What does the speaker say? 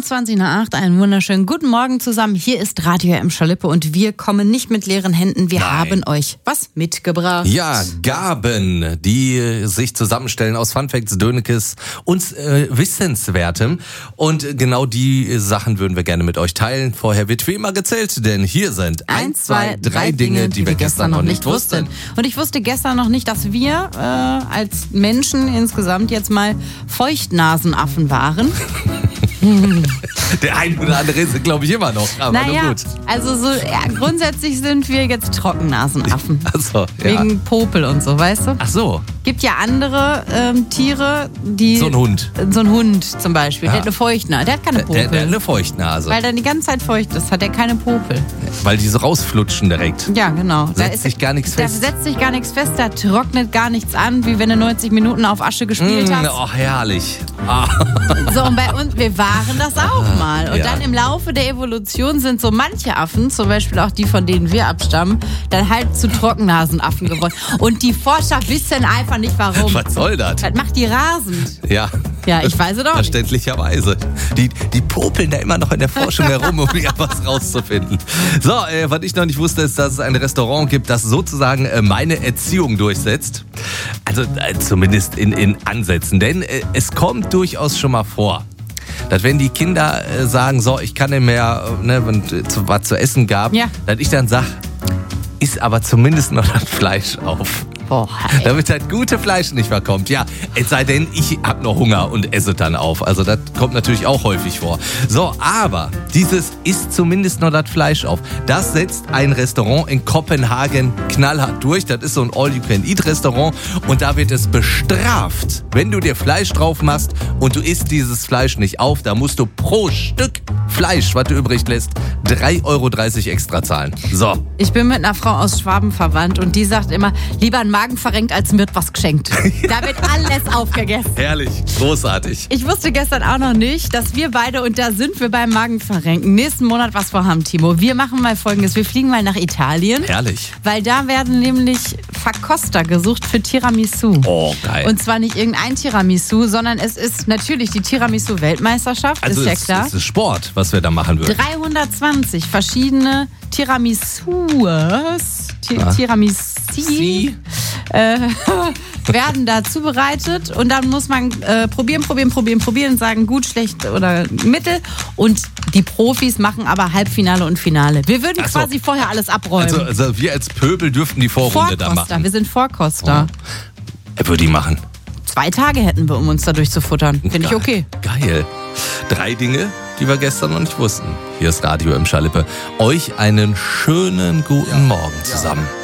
20:20, einen wunderschönen guten Morgen zusammen. Hier ist Radio im Schalippe und wir kommen nicht mit leeren Händen. Wir haben euch was mitgebracht. Ja, Gaben, die sich zusammenstellen aus Funfacts, Dönekes und Wissenswertem. Und genau die Sachen würden wir gerne mit euch teilen. Vorher wird wie immer gezählt, denn hier sind 1, 2, 3 Dinge, die wir gestern noch nicht wussten. Und ich wusste gestern noch nicht, dass wir als Menschen insgesamt jetzt mal Feuchtnasenaffen waren. Der ein oder andere ist, glaube ich, immer noch. Aber naja, gut. Also grundsätzlich sind wir jetzt Trockennasenaffen. Ach so, ja. Wegen Popel und so, weißt du? Ach so. Gibt ja andere Tiere, die... So ein Hund. So ein Hund zum Beispiel, Ja. der hat eine Feuchtnase, der hat keine Popel. Der hat eine Feuchtnase. Weil der die ganze Zeit feucht ist, hat er keine Popel. Weil die so rausflutschen direkt. Ja, genau. Setzt sich gar nichts fest. Da setzt sich gar nichts fest, da trocknet gar nichts an, wie wenn du 90 Minuten auf Asche gespielt hast. Oh, herrlich. So, und bei uns, wir waren das auch mal. Und Ja. dann im Laufe der Evolution sind so manche Affen, zum Beispiel auch die, von denen wir abstammen, dann halt zu Trockennasenaffen geworden. Und die Forscher wissen einfach nicht, warum. Was soll das? Das macht die rasend. Ja. Ja, ich weiß es doch nicht. Verständlicherweise. Die popeln da immer noch in der Forschung herum, um ja was rauszufinden. So, was ich noch nicht wusste, ist, dass es ein Restaurant gibt, das sozusagen meine Erziehung durchsetzt. Also zumindest in Ansätzen. Denn es kommt durchaus schon mal vor, dass wenn die Kinder sagen, so, ich kann nicht mehr, wenn es was zu essen gab, Ja. dass ich dann sage, isst aber zumindest noch das Fleisch auf. Boah, Damit das gute Fleisch nicht mehr kommt. Ja, es sei denn, ich hab noch Hunger und esse dann auf. Also das kommt natürlich auch häufig vor. So, aber dieses isst zumindest noch das Fleisch auf. Das setzt ein Restaurant in Kopenhagen knallhart durch. Das ist so ein All-You-Can-Eat-Restaurant. Und da wird es bestraft, wenn du dir Fleisch drauf machst und du isst dieses Fleisch nicht auf. Da musst du pro Stück Fleisch, was du übrig lässt, 3,30 € extra zahlen. So. ich bin mit einer Frau aus Schwaben verwandt und die sagt immer, lieber ein Magen verrenkt, als wird was geschenkt. Da wird alles aufgegessen. Herrlich, großartig. Ich wusste gestern auch noch nicht, dass wir beide, und da sind wir beim Magenverrenken, nächsten Monat was vorhaben, Timo. Wir machen mal Folgendes, wir fliegen mal nach Italien. Herrlich. Weil da werden nämlich Verkoster gesucht für Tiramisu. Oh, geil. Und zwar nicht irgendein Tiramisu, sondern es ist natürlich die Tiramisu-Weltmeisterschaft, Also ist ja es klar. ist Sport, was wir da machen würden. 320 verschiedene Tiramissi werden da zubereitet und dann muss man probieren und sagen, gut, schlecht oder mittel. Und die Profis machen aber Halbfinale und Finale. Wir würden Ach so. quasi vorher alles abräumen. Also wir als Pöbel dürften die Vorrunde da Vorkoster, machen. wir sind Vorkoster. Er würde die machen. 2 Tage hätten wir, um uns da durchzufuttern. Finde ich okay. Geil. 3 Dinge, die wir gestern noch nicht wussten. Hier ist Radio im Schalippe. Euch einen schönen guten Morgen zusammen.